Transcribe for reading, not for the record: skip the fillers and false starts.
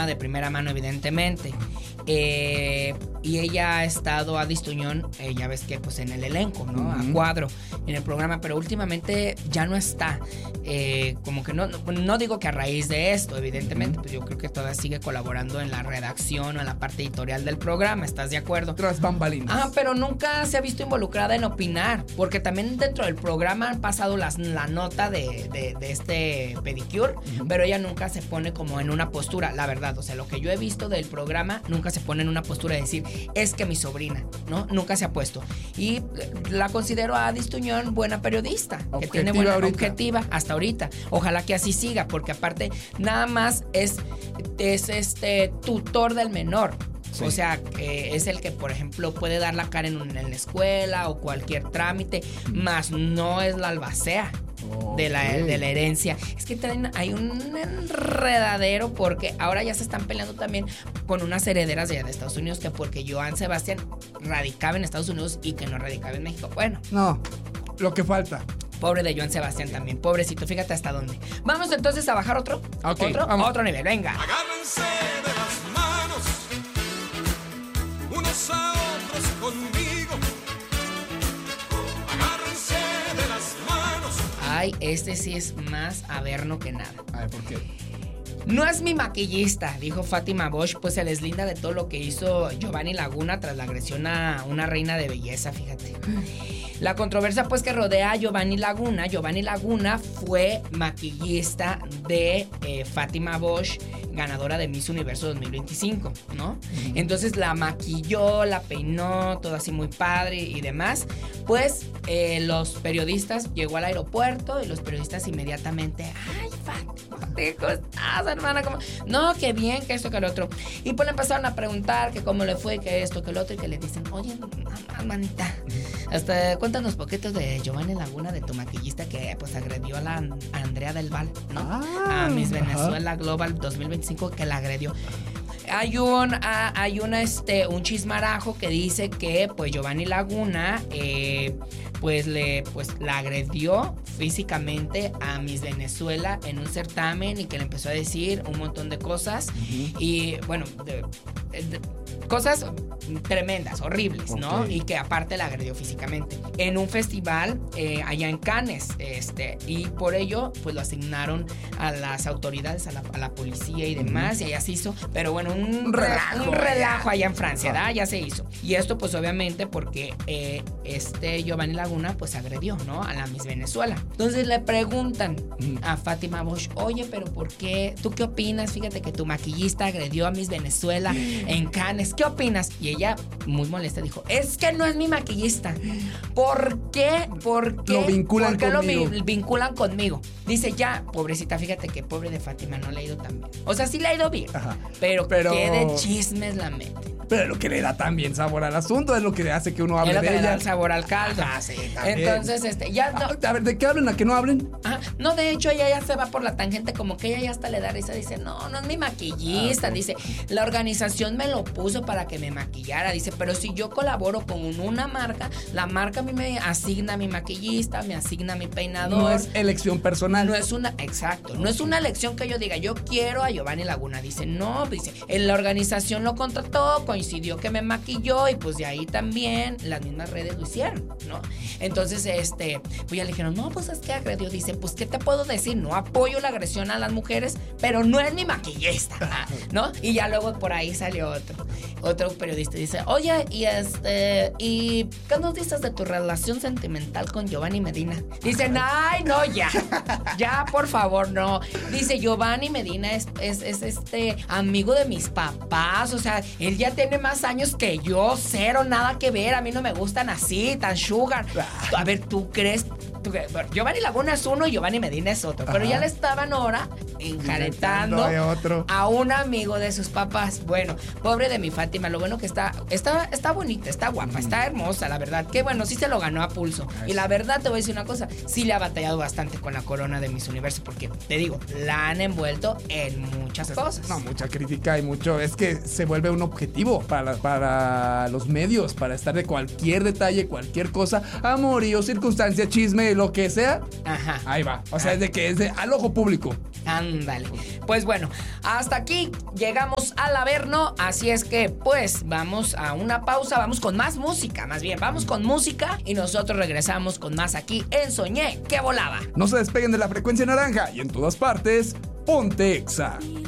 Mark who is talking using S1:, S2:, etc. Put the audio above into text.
S1: de primera mano, evidentemente. Y ella ha estado, Adis Tuñón, ya ves que pues en el elenco, ¿no? A cuadro en el programa, pero últimamente ya no está. Como que no digo que a raíz de esto, evidentemente, pues yo creo que todavía sigue colaborando en la redacción o en la parte editorial del programa, ¿estás de acuerdo?
S2: Tras bambalinas.
S1: Pero nunca se ha visto involucrada en opinar, porque también dentro del programa han pasado la nota de este pedicure, pero ella nunca se pone como en una postura, la verdad, o sea, lo que yo he visto del programa, nunca se pone en una postura de decir, es que mi sobrina, ¿no? Nunca se ha puesto. Y la considero a Adis Tuñón buena periodista,
S2: objetiva,
S1: que tiene buena
S2: ahorita.
S1: objetiva hasta ahorita. Ojalá que así siga, porque aparte nada más es tutor del menor. Sí. O sea, es el que, por ejemplo, puede dar la cara en la escuela o cualquier trámite, más no es la albacea. De la herencia. Es que hay un enredadero porque ahora ya se están peleando también con unas herederas de allá de Estados Unidos, que porque Joan Sebastián radicaba en Estados Unidos y que no radicaba en México. Bueno.
S2: No, lo que falta.
S1: Pobre de Joan Sebastián también, pobrecito, fíjate hasta dónde. Vamos entonces a bajar otro.
S2: Okay,
S1: otro nivel, venga.
S3: Agárrense de las manos, unos a otros conmigo. Agárrense de las manos.
S1: Ay, este sí es más averno que nada.
S2: A ver, ¿por qué?
S1: No es mi maquillista, dijo Fátima Bosch, pues se deslinda de todo lo que hizo Giovanni Laguna tras la agresión a una reina de belleza, fíjate. La controversia pues que rodea a Giovanni Laguna fue maquillista de Fátima Bosch, ganadora de Miss Universo 2025, ¿no? Entonces la maquilló, la peinó, todo así muy padre y demás. Pues los periodistas, llegó al aeropuerto y los periodistas inmediatamente, ay, Fátima, ¿cómo estás, hermana? ¿Cómo? No, que bien, que esto, que lo otro. Y pues le empezaron a preguntar que cómo le fue, que esto, que lo otro, y que le dicen, oye, manita, cuéntanos poquito de Giovanni Laguna, de tu maquillista que pues agredió a la Andrea del Val, ¿no? A Miss Venezuela Global 2025, que la agredió. Hay un chismarajo que dice que pues Giovanni Laguna la agredió físicamente a Miss Venezuela en un certamen y que le empezó a decir un montón de cosas y bueno, cosas tremendas, horribles, ¿no? Y que aparte la agredió físicamente en un festival allá en Cannes, y por ello pues lo asignaron a las autoridades, a la policía y demás, y allá se hizo, pero bueno, un relajo allá en Francia, ¿verdad? Ya se hizo. Y esto pues obviamente porque Giovanni Laguna pues agredió, ¿no? A la Miss Venezuela. Entonces le preguntan a Fátima Bosch, oye, pero ¿por qué? ¿Tú qué opinas? Fíjate que tu maquillista agredió a Miss Venezuela en Cannes. ¿Qué opinas? Y ella, muy molesta, dijo, es que no es mi maquillista. ¿Por qué?
S2: Lo vinculan
S1: ¿Por qué
S2: conmigo?
S1: lo vinculan conmigo? Dice, ya, pobrecita, fíjate que pobre de Fátima no le ha ido tan bien. O sea, sí le ha ido bien. Ajá. Pero qué de chismes la meten.
S2: Pero lo que le da también sabor al asunto es lo que hace que uno hable de ella. Es lo que le da el
S1: sabor al caldo.
S2: Sí, también.
S1: Entonces, ya no.
S2: A ver, ¿de qué hablan? ¿A qué no hablen?
S1: No, de hecho, ella ya se va por la tangente, como que ella ya hasta le da risa. Dice, no es mi maquillista. Dice, la organización me lo puso para que me maquillara. Dice, pero si yo colaboro con una marca, la marca a mí me asigna mi maquillista, me asigna mi peinador.
S2: No es elección personal.
S1: No es una elección que yo diga, yo quiero a Giovanni Laguna. Dice, no, dice, la organización lo contrató, coincidió que me maquilló y pues de ahí también las mismas redes lo hicieron, ¿no? Entonces, pues ya le dijeron, no, pues es que agredió. Dice, pues, ¿qué te puedo decir? No apoyo la agresión a las mujeres, pero no es mi maquillista, ¿no? Y ya luego por ahí salió otro periodista y dice, oye, ¿y qué nos dices de tu relación sentimental con Giovanni Medina? Dicen, ay, no, ya, por favor, no. Dice, Giovanni Medina es amigo de mis papás, o sea, él ya tiene más años que yo, cero, nada que ver, a mí no me gustan así, tan sugar. A ver, ¿tú crees? Giovanni Laguna es uno y Giovanni Medina es otro. Pero ya le estaban ahora enjaretando a un amigo de sus papás. Bueno, pobre de mi Fátima, lo bueno que está bonita, está guapa, está hermosa, la verdad. Que bueno, sí se lo ganó a pulso. Y la verdad te voy a decir una cosa, sí le ha batallado bastante con la corona de Miss Universo, porque te digo, la han envuelto en muchas cosas.
S2: No, mucha crítica y mucho. Es que se vuelve un objetivo para los medios, para estar de cualquier detalle, cualquier cosa, amorío, circunstancia, chisme, lo que sea.
S1: Ajá.
S2: Ahí va. O sea, es de que es al ojo público.
S1: Ándale. Pues bueno, hasta aquí llegamos al Averno, así es que pues vamos a una pausa, vamos con más música, más bien, vamos con música y nosotros regresamos con más aquí en Soñé que Volaba.
S2: No se despeguen de la frecuencia naranja y en todas partes, ponte Exa.